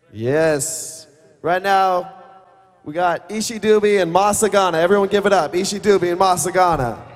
Yes. Right now, we got Ishi Dubey and Masagana. Everyone give it up. Ishi Dubey and Masagana.